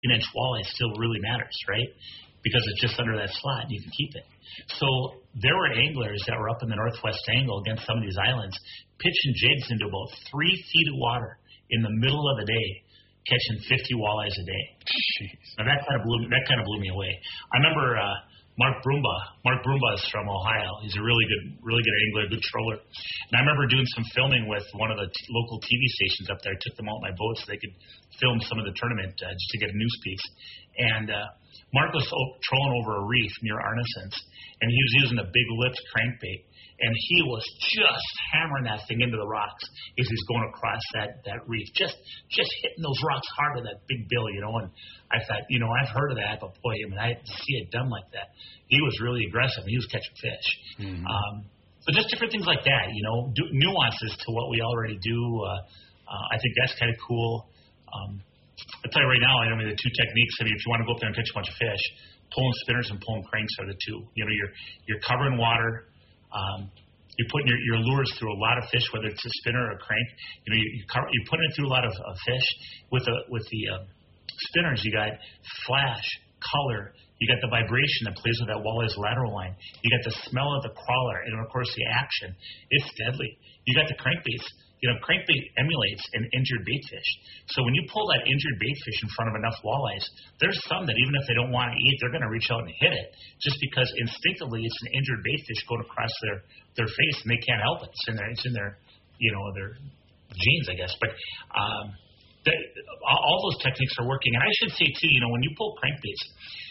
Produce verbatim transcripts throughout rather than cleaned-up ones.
inch walleye still really matters, right? Because it's just under that slot and you can keep it. So there were anglers that were up in the northwest angle against some of these islands, pitching jigs into about three feet of water in the middle of the day, catching fifty walleyes a day. Jeez. Now that kind of blew that kind of blew me away. I remember uh, Mark Broomba. Mark Broomba is from Ohio. He's a really good, really good angler, good troller. And I remember doing some filming with one of the t- local T V stations up there. I took them out in my boat so they could film some of the tournament uh, just to get a news piece. And uh, Mark was o- trolling over a reef near Arneson's, and he was using a big lipped crankbait. And he was just hammering that thing into the rocks as he's going across that, that reef, just just hitting those rocks hard with that big bill, you know. And I thought, you know, I've heard of that, but boy, I mean, I to see it done like that. He was really aggressive. He was catching fish. Mm-hmm. Um, but just different things like that, you know, do, nuances to what we already do. Uh, uh, I think that's kind of cool. Um, I'll tell you right now, I mean, the two techniques, I mean, if you want to go up there and catch a bunch of fish, pulling spinners and pulling cranks are the two. You know, you're you're covering water. Um, you're putting your, your lures through a lot of fish, whether it's a spinner or a crank. You know, you, you cover, you're putting it through a lot of, of fish. With the with the uh, spinners, you got flash, color. You got the vibration that plays with that walleye's lateral line. You got the smell of the crawler, and of course the action. It's deadly. You got the crankbaits. You know, crankbait emulates an injured baitfish. So when you pull that injured baitfish in front of enough walleyes, there's some that even if they don't want to eat, they're going to reach out and hit it just because instinctively it's an injured baitfish going across their, their face and they can't help it. It's in their, it's in their, you know, their genes, I guess. But um, the, all those techniques are working. And I should say too, you know, when you pull crankbaits,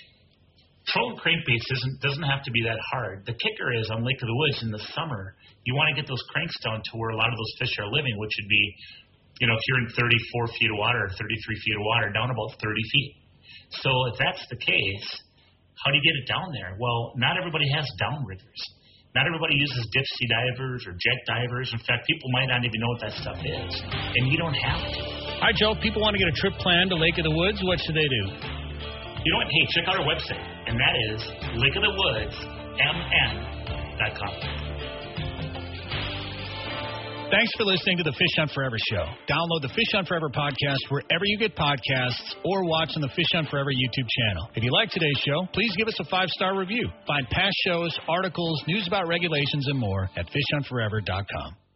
trolling crankbaits isn't doesn't have to be that hard. The kicker is on Lake of the Woods in the summer, you want to get those cranks down to where a lot of those fish are living, which would be, you know, if you're in thirty-four feet of water, thirty-three feet of water, down about thirty feet. So if that's the case, how do you get it down there? Well, not everybody has downriggers. Not everybody uses dip sea divers or jet divers. In fact, people might not even know what that stuff is, and you don't have to. All right, Joe, people want to get a trip planned to Lake of the Woods. What should they do? You know what? Hey, check out our website, and that is lake of the woods m n dot com. Thanks for listening to the Fish Hunt Forever show. Download the Fish Hunt Forever podcast wherever you get podcasts or watch on the Fish Hunt Forever YouTube channel. If you like today's show, please give us a five-star review. Find past shows, articles, news about regulations, and more at fish hunt forever dot com.